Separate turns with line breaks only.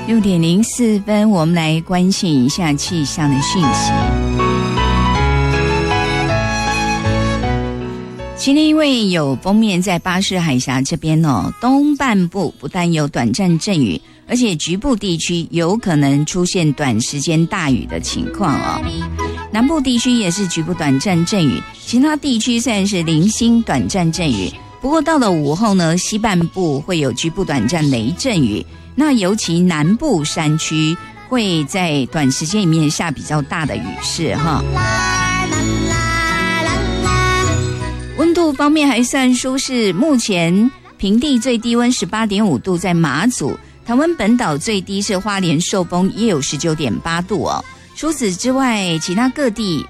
6:04，我们来关心一下气象的讯息。今天因为有锋面在巴士海峡这边东半部不但有短暂阵雨，而且局部地区有可能出现短时间大雨的情况南部地区也是局部短暂阵雨，其他地区虽然是零星短暂阵雨，不过到了午后呢，西半部会有局部短暂雷阵雨，那尤其南部山区会在短时间里面下比较大的雨势温度方面还算舒适，目前平地最低温 18.5 度在马祖，台湾本岛最低是花莲寿丰也有 19.8 度除此之外，其他各地